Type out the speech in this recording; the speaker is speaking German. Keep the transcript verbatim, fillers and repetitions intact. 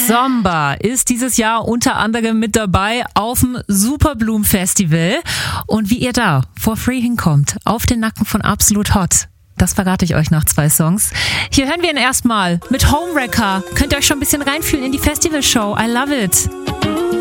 Zomba ist dieses Jahr unter anderem mit dabei auf dem Superbloom Festival. Und wie ihr da for free hinkommt, auf den Nacken von Absolut Hot, das verrate ich euch nach zwei Songs. Hier hören wir ihn erstmal mit Homewrecker. Könnt ihr euch schon ein bisschen reinfühlen in die Festivalshow. I love it.